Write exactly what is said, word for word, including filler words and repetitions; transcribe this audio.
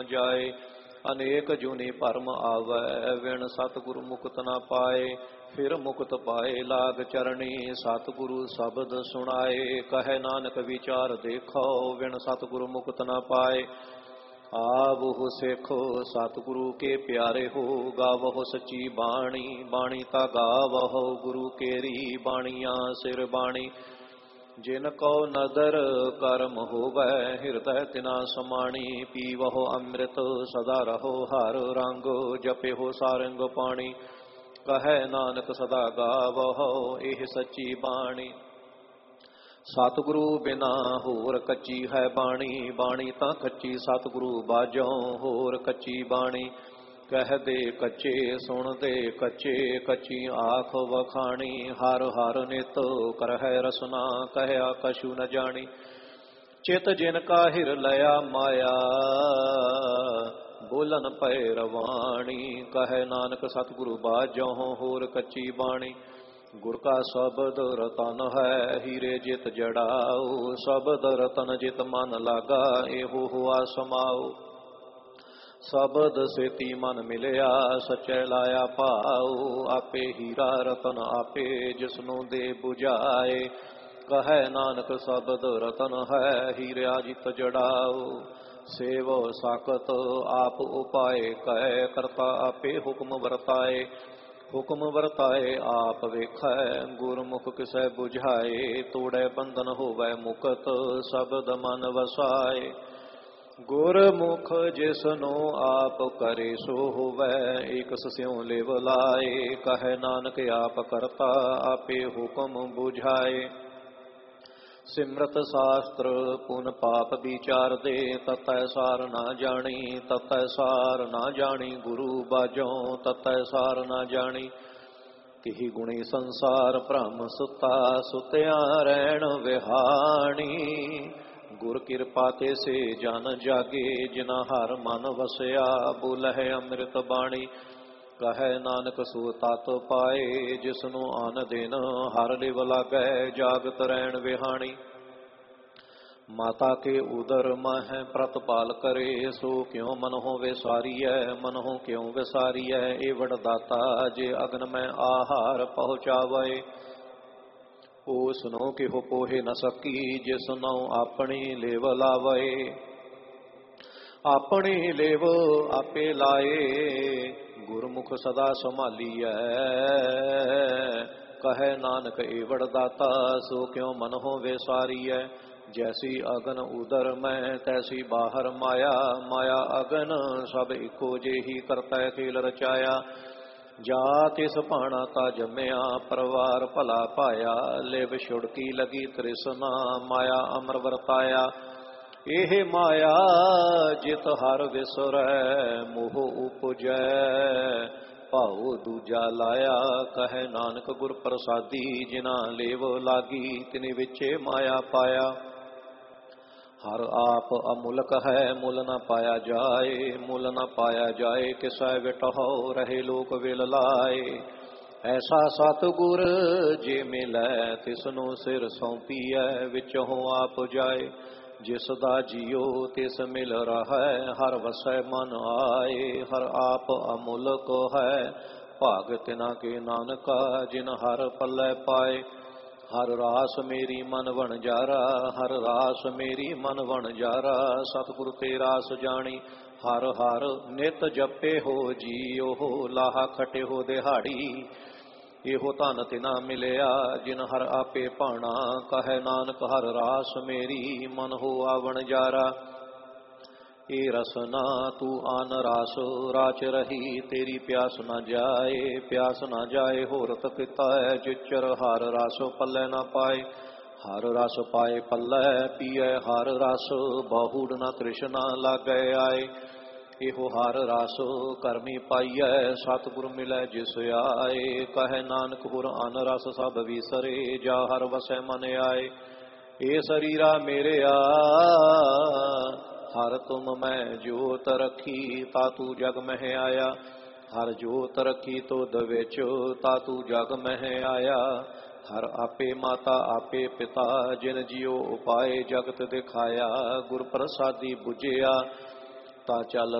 ਜਾਏ। ਅਨੇਕ ਜੁਨੀ ਭਰਮ ਆਵੈ ਵਿਣ ਸਤਿਗੁਰ ਮੁਕਤ ਨਾ ਪਾਏ। ਫਿਰ ਮੁਕਤ ਪਾਏ ਲਾਗ ਚਰਣੀ ਸਤਿਗੁਰੂ ਸ਼ਬਦ ਸੁਣਾਏ। ਕਹੈ ਨਾਨਕ ਵਿਚਾਰ ਦੇਖੋ ਵਿਣ ਸਤਿਗੁਰੂ ਮੁਕਤ ਨਾ ਪਾਏ। ਆਵਹੁ ਸਿੱਖੋ ਸਤਿਗੁਰੂ ਕੇ ਪਿਆਰੇ ਹੋ ਗਾਵਹੁ ਸੱਚੀ ਬਾਣੀ। ਬਾਣੀ ਤਾ ਗਾਵਹੁ ਗੁਰੂ ਕੇਰੀ ਬਾਣੀਆਂ ਸਿਰ ਬਾਣੀ। ਜਿਨ ਕੋ ਨਦਰ ਕਰਮ ਹੋਵੈ ਹਿਰਦੈ ਤਿਨਾ ਸਮਾਣੀ। ਪੀਵਹੁ ਅੰਮ੍ਰਿਤ ਸਦਾ ਰਹੋ ਹਰ ਰੰਗ ਜਪਿਹੁ ਸਾਰੰਗ ਪਾਣੀ। ਕਹੈ ਨਾਨਕ ਸਦਾ ਗਾਵਹੁ ਇਹ ਸੱਚੀ ਬਾਣੀ। ਸਤਿਗੁਰੂ ਬਿਨਾ ਹੋਰ ਕੱਚੀ ਹੈ ਬਾਣੀ। ਬਾਣੀ ਤਾਂ ਕੱਚੀ ਸਤਿਗੁਰੂ ਬਾਝੋਂ ਹੋਰ ਕੱਚੀ ਬਾਣੀ। ਕਹਿਦੇ ਕੱਚੇ ਸੁਣਦੇ ਕੱਚੇ ਕੱਚੀ ਆਖ ਵਖਾਣੀ। ਹਰ ਹਰ ਨਿਤ ਕਰਹਿ ਰਸਨਾ ਕਹਿਆ ਕਛੂ ਨ ਜਾਣੀ। ਚਿਤ ਜਿਨ ਕਾ ਹਿਰ ਲਿਆ ਮਾਇਆ ਬੋਲਨ ਪੈ ਰਵਾਣੀ। ਕਹੈ ਨਾਨਕ ਸਤਿਗੁਰੂ ਬਾਝੋਂ ਹੋਰ ਕੱਚੀ ਬਾਣੀ। ਗੁਰ ਕਾ ਸ਼ਬਦ ਰਤਨ ਹੈ ਹੀਰੇ ਜਿਤ ਜੜਾਓ। ਸ਼ਬਦ ਰਤਨ ਜਿਤ ਮਨ ਲਾਗਾ ਇਹੋ ਹੁਆ ਸਮਾਓ। ਸ਼ਬਦ ਸੇਤੀ ਮਨ ਮਿਲਿਆ ਸਚੈ ਲਾਇਆ ਭਾਉ। ਆਪੇ ਹੀਰਾ ਰਤਨ ਆਪੇ ਜਿਸਨੂੰ ਦੇ 부ਝਾਏ। ਕਹੈ ਨਾਨਕ ਸ਼ਬਦ ਰਤਨ ਹੈ ਹੀਰਿਆ ਜਿਤ ਜੜਾਓ। ਸੇਵ ਸਾਕਤ ਆਪ ਉਪਾਏ ਕਹੈ ਕਰਤਾ ਆਪੇ ਹੁਕਮ ਵਰਤਾਏ। ਹੁਕਮ ਵਰਤਾਏ ਆਪ ਵੇਖੈ ਗੁਰਮੁਖ ਕਿਸੈ 부ਝਾਏ। ਤੋੜੈ ਬੰਧਨ ਹੋਵੈ ਮੁਕਤ ਸ਼ਬਦ ਮਨ ਵਸਾਏ। ਗੁਰਮੁਖ ਜਿਸਨੂੰ ਆਪ ਕਰੇ ਸੋ ਹੋਵੈ ਏਕ ਸਿਉ ਲਿਵ ਲਾਏ। ਕਹੈ ਨਾਨਕ ਆਪ ਕਰਤਾ ਆਪੇ ਹੁਕਮ 부ਝਾਏ। ਸਿਮਰਤ ਸ਼ਾਸਤਰ ਪੁਨ ਪਾਪ ਵਿਚਾਰਦੇ ਤਤੈ ਸਾਰ ਨਾ ਜਾਣੀ। ਤਤੈ ਸਾਰ ਨਾ ਜਾਣੀ ਗੁਰੂ ਬਾਝੋਂ ਤਤੈ ਸਾਰ ਨਾ ਜਾਣੀ। ਤਿਹੀ ਗੁਣੀ ਸੰਸਾਰ ਭ੍ਰਮ ਸੁਤਾ ਸੁਤਿਆ ਰਹਿਣ ਵਿਹਾਣੀ। ਗੁਰ ਕਿਰਪਾ ਤੇ ਸੇ ਜਨ ਜਾਗੇ ਜਿਨਾ ਹਰ ਮਨ ਵਸਿਆ। ਬੋਲਹਿ ਅੰਮ੍ਰਿਤ ਬਾਣੀ ਕਹੈ ਨਾਨਕ ਸੋ ਤਤ ਪਾਏ। ਜਿਸਨੂੰ ਅਨ ਦਿਨ ਹਰ ਲਿਵ ਲਾਗੈ ਜਾਗਤ ਰਹਿਣ ਵਿਹਾਣੀ। ਮਾਤਾ ਕੇ ਉਦਰ ਮਹਿ ਪ੍ਰਤਪਾਲ ਕਰੇ ਸੋ ਕਿਉ ਮਨਹੁ ਵਿਸਾਰੀਐ। ਮਨਹੁ ਕਿਉ ਵਿਸਾਰੀਐ ਏ ਵਡ ਦਾਤਾ ਜੇ ਅਗਨ ਮੈਂ ਆਹਾਰ ਪਹੁੰਚਾਵੇ। ਓਸਨੋ ਕਿਹੁ ਪੋਹੇ ਨ ਸਕੀ ਜਿਸਨੋ ਆਪਣੀ ਲੇਵ ਲਾਵੇ। ਆਪਣੀ ਲੇਵ ਆਪੇ ਲਾਏ ਗੁਰਮੁਖ ਸਦਾ ਸੰਭਾਲੀਐ। ਕਹੈ ਨਾਨਕ ਏ ਵਡ ਦਾਤਾ ਸੋ ਕਿਉ ਮਨਹੁ ਵਿਸਾਰੀਐ। ਜੈਸੀ ਅਗਨ ਉਦਰ ਮੈਂ ਤੈਸੀ ਬਾਹਰ ਮਾਇਆ। ਮਾਇਆ ਅਗਨ ਸਭ ਇੱਕੋ ਜਿਹੀ ਕਰਤੈ ਖੇਲ ਰਚਾਇਆ। ਜਾ ਤਿਸ ਭਾਣਾ ਤਾ ਜੰਮਿਆ ਪਰਿਵਾਰ ਭਲਾ ਪਾਇਆ। ਲਿਵ ਛੁੜਕੀ ਲਗੀ ਤ੍ਰਿਸ਼ਨਾ ਮਾਇਆ ਅਮਰ ਵਰਤਾਇਆ। ਇਹ ਮਾਇਆ ਜਿਤ ਹਰ ਵਿਸਰੈ ਮੋਹ ਉਪਜੈ ਭਾਉ ਦੂਜਾ ਲਾਇਆ। ਕਹੈ ਨਾਨਕ ਗੁਰ ਪ੍ਰਸਾਦੀ ਜਿਨਾ ਲੇਵ ਲਾਗੀ ਤਿਨੇ ਵਿਚੇ ਮਾਇਆ ਪਾਇਆ। ਹਰ ਆਪ ਅਮੁਲਕ ਹੈ ਮੁੱਲ ਨਾ ਪਾਇਆ ਜਾਏ। ਮੁੱਲ ਨਾ ਪਾਇਆ ਜਾਏ ਕਿਸੈ ਵਿਟਹੁ ਰਹੇ ਲੋਕ ਵਿਲ ਲਾਏ। ਐਸਾ ਸਤਿਗੁਰ ਜੇ ਮਿਲੈ ਤਿਸਨੂੰ ਸਿਰ ਸੌਂਪੀਐ ਵਿਚਹੁ ਆਪ ਜਾਏ। ਜਿਸ ਦਾ ਜੀਉ ਤਿਸ ਮਿਲ ਰਹੈ ਹਰ ਵਸੈ ਮਨ ਆਏ। ਹਰ ਆਪ ਅਮੁਲਕ ਹੈ ਭਾਗ ਤਿਨਾ ਕੇ ਨਾਨਕਾ ਜਿਨ ਹਰ ਪੱਲੇ ਪਾਏ। ਹਰ ਰਾਸ ਮੇਰੀ ਮਨ ਵਣਜਾਰਾ ਹਰ ਰਾਸ ਮੇਰੀ ਮਨ ਵਣਜਾਰਾ। ਸਤਿਗੁਰ ਤੇ ਰਾਸ ਜਾਣੀ ਹਰ ਹਰ ਨਿਤ ਜਪੇ ਹੋ ਜੀਉ ਲਾਹਾ ਖਟੇ ਹੋ ਦਿਹਾੜੀ। ਇਹੋ ਧਨ ਤਿਨਾ ਮਿਲਿਆ ਜਿਨ ਹਰ ਆਪੇ ਭਾਣਾ। ਕਹੈ ਨਾਨਕ ਹਰ ਰਾਸ ਮੇਰੀ ਮਨ ਹੋਆ ਵਣਜਾਰਾ। ਏ ਰਸਨਾ ਤੂੰ ਆਨ ਰਾਸ ਰਾਚ ਰਹੀ ਤੇਰੀ ਪਿਆਸ ਨਾ ਜਾਏ। ਪਿਆਸ ਨਾ ਜਾਏ ਹੋਰਤ ਕੀਤਾ ਹੈ ਜਿਚਰ ਹਰ ਰਸ ਪੱਲੇ ਨਾ ਪਾਏ। ਹਰ ਰਸ ਪਾਏ ਪੱਲੇ ਪੀਏ ਹਰ ਰਸ ਬਹੁੜ ਨਾ ਤ੍ਰਿਸ਼ਨਾ ਲਾਗੈ ਆਏ। ਇਹੋ ਹਰ ਰਸ ਕਰਮੀ ਪਾਈਐ ਸਤਿਗੁਰ ਮਿਲੈ ਜਿਸ ਆਏ। ਕਹੈ ਨਾਨਕ ਗੁਰ ਅਨ ਰਸ ਸਭ ਵਿਸਰੇ ਜਾ ਹਰ ਵਸੈ ਮਨ ਆਏ। ਏ ਸਰੀਰਾ ਮੇਰਿਆ ਹਰ ਤੁਮ ਮੈਂ ਜੋਤ ਰੱਖੀ ਤਾ ਤੂੰ ਜਗ ਮਹਿ ਆਇਆ। ਹਰ ਜੋਤ ਰੱਖੀ ਤੁਧ ਵਿੱਚ ਤਾ ਤੂੰ ਜਗ ਮਹਿ ਆਇਆ। ਹਰ ਆਪੇ ਮਾਤਾ ਆਪੇ ਪਿਤਾ ਜਿਨ ਜਿਉ ਉਪਾਏ ਜਗਤ ਦਿਖਾਇਆ। ਗੁਰ ਪ੍ਰਸਾਦੀ ਬੁਝਿਆ ਤਾ ਚੱਲ